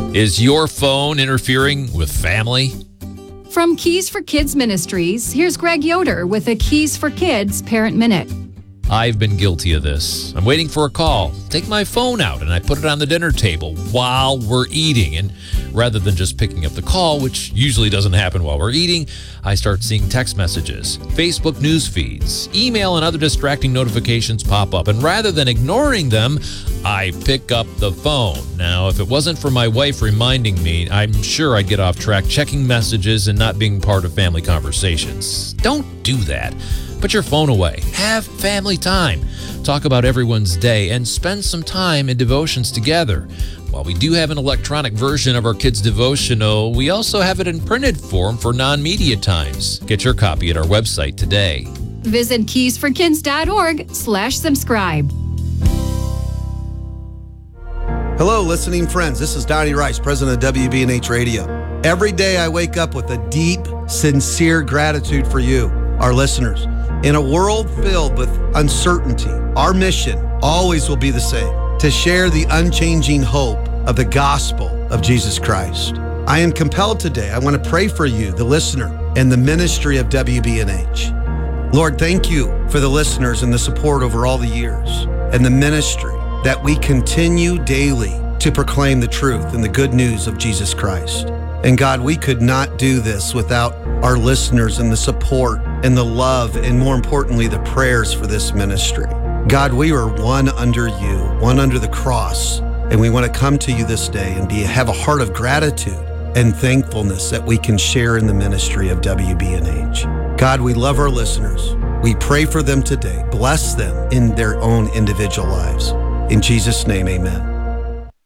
Is your phone interfering with family? From Keys for Kids Ministries, here's Greg Yoder with a Keys for Kids Parent Minute. I've been guilty of this. I'm waiting for a call. Take my phone out and I put it on the dinner table while we're eating. And rather than just picking up the call, which usually doesn't happen while we're eating, I start seeing text messages, Facebook news feeds, email, and other distracting notifications pop up. And rather than ignoring them, I pick up the phone. Now, if it wasn't for my wife reminding me, I'm sure I'd get off track checking messages and not being part of family conversations. Don't do that. Put your phone away. Have family time. Talk about everyone's day and spend some time in devotions together. While we do have an electronic version of our kids' devotional, we also have it in printed form for non-media times. Get your copy at our website today. Visit keysforkids.org/subscribe. Hello, listening friends. This is Donnie Rice, president of WBNH Radio. Every day I wake up with a deep, sincere gratitude for you, our listeners. In a world filled with uncertainty, our mission always will be the same: to share the unchanging hope of the gospel of Jesus Christ. I am compelled today. I want to pray for you, the listener, and the ministry of WBNH. Lord, thank you for the listeners and the support over all the years, and the ministry that we continue daily to proclaim the truth and the good news of Jesus Christ. And God, we could not do this without our listeners and the support and the love, and more importantly, the prayers for this ministry. God, we are one under you, one under the cross, and we want to come to you this day and have a heart of gratitude and thankfulness that we can share in the ministry of WBNH. God, we love our listeners. We pray for them today. Bless them in their own individual lives. In Jesus' name, amen.